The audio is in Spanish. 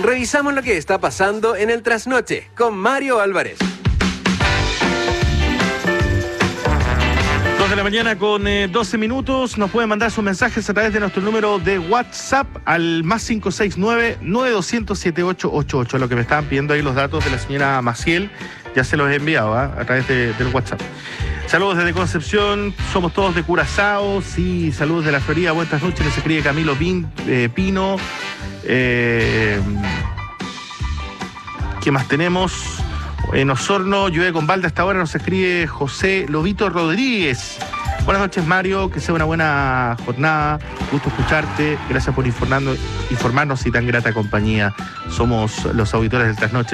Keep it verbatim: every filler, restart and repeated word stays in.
Revisamos lo que está pasando en el Trasnoche con Mario Álvarez. dos de la mañana con eh, doce minutos. Nos pueden mandar sus mensajes a través de nuestro número de WhatsApp al más cinco seis nueve, nueve dos cero cero, siete ocho ocho ocho. Lo que me estaban pidiendo ahí los datos de la señora Maciel, ya se los he enviado ¿eh? a través de, del WhatsApp. Saludos desde Concepción, somos todos de Curazao. Sí, saludos de la Florida, buenas noches. Les escribe Camilo Pin, eh, Pino. Eh, ¿Qué más tenemos? En Osorno, llueve con balde hasta ahora, nos escribe José Lobito Rodríguez. Buenas noches, Mario, que sea una buena jornada, gusto escucharte, gracias por informarnos, informarnos y tan grata compañía. Somos los auditores del Trasnoche.